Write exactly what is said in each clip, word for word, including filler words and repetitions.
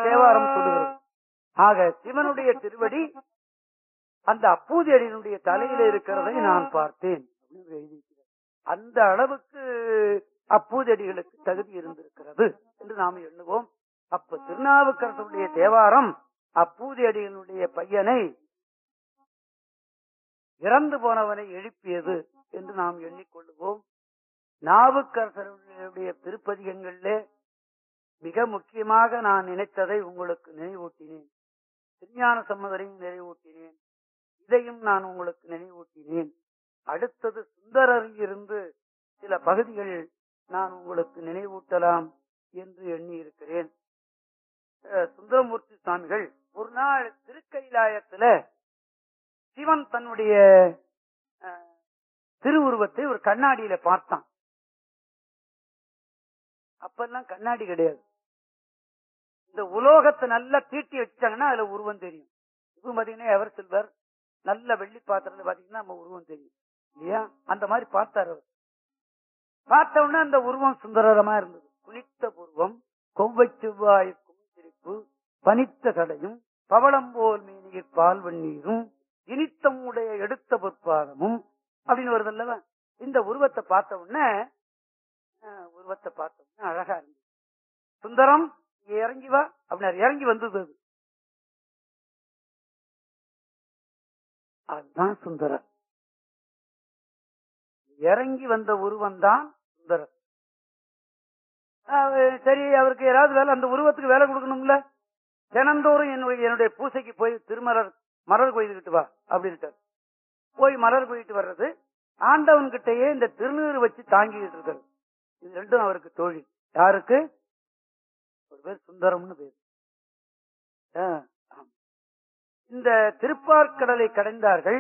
தேவாரம் சொல்லுகிறது. ஆக சிவனுடைய திருவடி அந்த அப்பூதி அடியினுடைய தலையில இருக்கிறதை நான் பார்த்தேன். அந்த அளவுக்கு அப்பூதி அடிகளுக்கு தகுதி இருந்திருக்கிறது என்று நாம் எண்ணுவோம். அப்ப திருநாவுக்கரசருடைய தேவாரம் அப்பூதி அடிகளுடைய பையனை, இறந்து போனவனை எழுப்பியது என்று நாம் எண்ணிக்கொள்ளுவோம். நாவுக்கரசருடைய திருப்பதிகங்களிலே மிக முக்கியமாக நான் நினைத்ததை உங்களுக்கு நினைவூட்டினேன். திருஞான சம்பந்தரையும் நினைவூட்டினேன். இதையும் நான் உங்களுக்கு நினைவூட்டினேன். அடுத்தது சுந்தரரில் இருந்து சில பகுதிகள் நான் உங்களுக்கு நினைவூட்டலாம் என்று எண்ணி இருக்கிறேன். சுந்தரமூர்த்தி சுவாமிகள் ஒரு நாள் திருக்கைலாயத்துல சிவன் தன்னுடைய திருவுருவத்தை ஒரு கண்ணாடியில பார்த்தான். அப்பெல்லாம் கண்ணாடி கிடையாது. இந்த உலோகத்தை நல்லா தீட்டி வச்சாங்கன்னா அதுல உருவம் தெரியும். இப்ப பாத்தீங்கன்னா எவர் சில்வர் நல்ல வெள்ளி பாத்திரத்துல பாத்தீங்கன்னா நம்ம உருவம் தெரியும் இல்லையா? அந்த மாதிரி பார்த்தாரு அவர். பார்த்த உடனே அந்த உருவம் சுந்தரமா இருந்தது. குளித்த பூர்வம், கொவ்வை செவ்வாய்க்கும் சிரிப்பு, பனித்த கடையும், பவளம் போல் மீனியில் பால் வெந்நீரும், இனித்தம் உடைய எடுத்த பொற்பாதமும் அப்படின்னு வருது அல்லவா? இந்த உருவத்தை பார்த்த உடனே உருவத்தை பார்த்த உடனே அழகா இருந்தது. சுந்தரம் இறங்கி வா அப்படின்னாரு. இறங்கி வந்தது. அது அதுதான் சுந்தரர். இறங்கி வந்த உருவம் தான் சுந்தரர். சரி, அவருக்கு யாராவது வேலை, அந்த உருவத்துக்கு வேலை கொடுக்கணும்ல. தினந்தோறும் என்னுடைய என்னுடைய பூசைக்கு போய் திருமலர் மலர் கொய்துகிட்டு வா அப்படின்ட்டு போய் மலர் கொய்து வர்றது, ஆண்டவன் கிட்டயே இந்த திருநீறு வச்சு தாங்கிட்டு இருக்கிறது. இது ரெண்டும் அவருக்கு தொழில். யாருக்கு? ஒரு பேர் சுந்தரம்னு பேர். இந்த திருப்பார்கடலை கடைந்தார்கள்.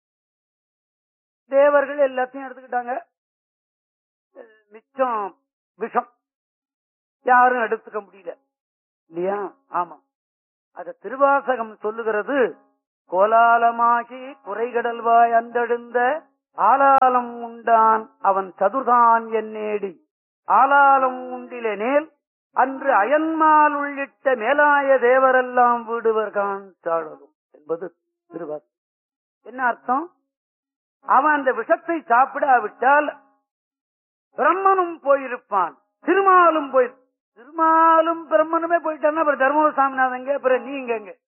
தேவர்கள் எல்லாத்தையும் எடுத்துக்கிட்டாங்க. மிச்சம் விஷம் யாரும் எடுத்துக்க முடியல இல்லையா? ஆமா, அத திருவாசகம் சொல்லுகிறது. கோலாலமாகி குறைகடல்வாய் அந்தெழுந்த ஆலாலம் உண்டான் அவன் சதுர்தான் என்னேடி ஆலாலம் உண்டிலேல் அன்று அயன்மால் உள்ளிட்ட மேலாய தேவரெல்லாம் வீடுவர்கான் சாடலும் என்பது திருவாசகம். என்ன அர்த்தம்? அவன் அந்த விஷத்தை சாப்பிடாவிட்டால் பிரம்மனும் போயிருப்பான், திருமாலும் போய் திருமாலும் பிரம்மனுமே போயிட்டான்னா அப்புறம் தர்மபுர சாமிநாதங்க, அப்புறம் நீங்க